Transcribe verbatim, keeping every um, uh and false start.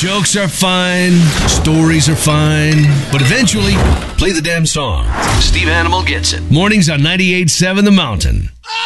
Jokes are fine, stories are fine, but eventually, play the damn song. Steve Animal gets it. Mornings on ninety-eight point seven The Mountain.